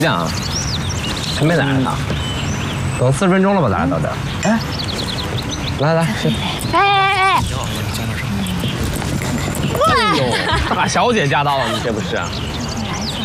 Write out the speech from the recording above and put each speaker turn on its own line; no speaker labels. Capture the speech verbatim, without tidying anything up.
这样，还没来呢，等四十分钟了吧，咱俩到这儿。哎，来来，去。
哎哎哎！
哎呦，大小姐驾到了，你这不是？